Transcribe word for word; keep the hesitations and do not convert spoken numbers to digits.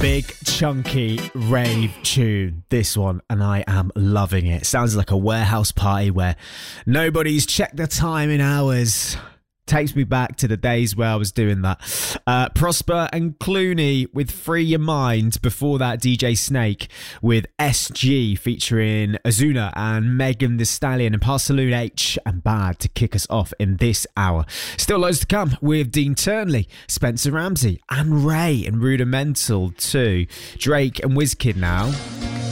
Big, chunky rave tune, this one, and I am loving it. Sounds like a warehouse party where nobody's checked the time in hours. Takes me back to the days where I was doing that. Uh, Prosper and Clooney with Free Your Mind. Before that, D J Snake with S G featuring Azuna and Megan Thee Stallion, and Parcaloon H and Bad to kick us off in this hour. Still loads to come with Dean Turnley, Spencer Ramsey and Ray and Rudimental too. Drake and Wizkid now.